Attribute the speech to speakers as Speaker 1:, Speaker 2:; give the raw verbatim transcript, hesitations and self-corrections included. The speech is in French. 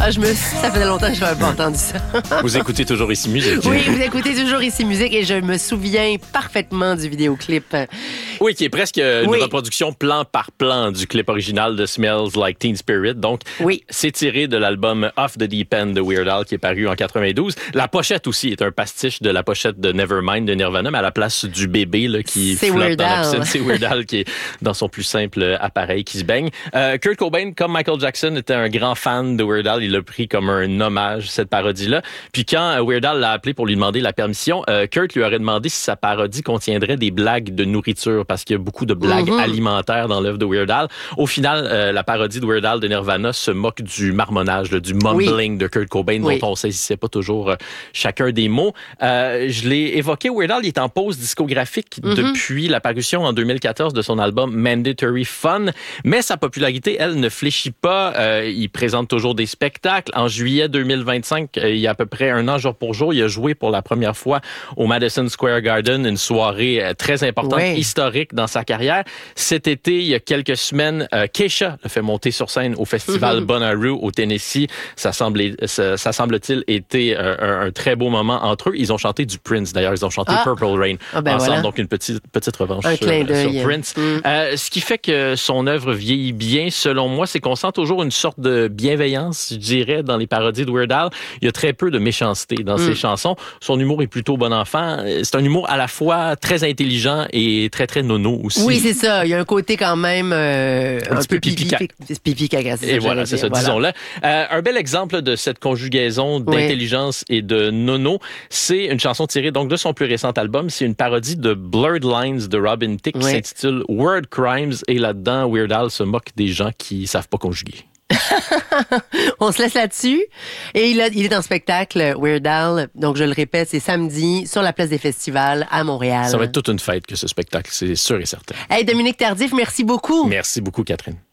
Speaker 1: Ah, je me... Ça faisait longtemps que je n'avais pas entendu ça.
Speaker 2: Vous écoutez toujours Ici Musique.
Speaker 1: Oui, vous écoutez toujours Ici Musique et je me souviens parfaitement du vidéoclip.
Speaker 2: Oui, qui est presque une
Speaker 1: oui.
Speaker 2: reproduction plan par plan du clip original de Smells Like Teen Spirit. Donc,
Speaker 1: oui.
Speaker 2: c'est tiré de l'album Off the Deep End de Weird Al qui est paru en quatre-vingt-douze. La pochette aussi est un pastiche de la pochette de Nevermind de Nirvana, mais à la place du bébé là, qui
Speaker 1: c'est
Speaker 2: flotte
Speaker 1: Weird
Speaker 2: dans la
Speaker 1: Al.
Speaker 2: piscine. C'est Weird Al qui est dans son plus simple appareil qui se baigne. Euh, Kurt Cobain, comme Michael Jackson, était un grand fan de Weird Al. Il l'a pris comme un hommage, cette parodie-là. Puis quand Weird Al l'a appelé pour lui demander la permission, euh, Kurt lui aurait demandé si sa parodie contiendrait des blagues de nourriture, parce qu'il y a beaucoup de blagues mm-hmm. alimentaires dans l'œuvre de Weird Al. Au final, euh, la parodie de Weird Al de Nirvana se moque du marmonnage, là, du mumbling oui. de Kurt Cobain, oui. dont on saisissait pas toujours euh, chacun des mots. Euh, je l'ai évoqué, Weird Al, il est en pause discographique mm-hmm. depuis la parution en deux mille quatorze de son album Mandatory Fun, mais sa popularité, elle, ne fléchit pas. Euh, il présente toujours des spectacles. En juillet deux mille vingt-cinq, euh, il y a à peu près un an jour pour jour, il a joué pour la première fois au Madison Square Garden, une soirée euh, très importante, oui. historique dans sa carrière. Cet été, il y a quelques semaines, euh, Kesha l'a fait monter sur scène au festival mm-hmm. Bonnaroo au Tennessee. Ça, semblait, ça, ça semble-t-il été un, un, un très beau moment entre eux. Ils ont chanté du Prince, d'ailleurs. Ils ont chanté ah. Purple Rain ah ben ensemble, voilà. donc une petite, petite revanche
Speaker 1: un
Speaker 2: sur, sur Prince. Mm. Euh, ce qui fait que son œuvre vieillit bien, selon moi, c'est qu'on sent toujours une sorte de bienveillance, je dirais, dans les parodies de Weird Al. Il y a très peu de méchanceté dans mm. ses chansons. Son humour est plutôt bon enfant. C'est un humour à la fois très intelligent et très, très nono aussi.
Speaker 1: Oui, c'est ça. Il y a un côté quand même euh,
Speaker 2: un,
Speaker 1: un
Speaker 2: petit
Speaker 1: peu
Speaker 2: peu pipi
Speaker 1: pipi caca.
Speaker 2: Et voilà, c'est ça,
Speaker 1: voilà.
Speaker 2: disons-le. Euh, un bel exemple de cette conjugaison d'intelligence oui. et de nono, c'est une chanson tirée donc de son plus récent album. C'est une parodie de Blurred Lines de Robin Thicke oui. qui s'intitule Word Crimes. Et là-dedans, Weird Al se moque des gens qui savent pas conjuguer.
Speaker 1: On se laisse là-dessus. Et il, a, il est en spectacle, Weird Al. Donc, je le répète, c'est samedi sur la place des festivals à Montréal.
Speaker 2: Ça va être toute une fête que ce spectacle, c'est sûr et certain.
Speaker 1: Hey, Dominique Tardif, merci beaucoup.
Speaker 2: Merci beaucoup, Catherine.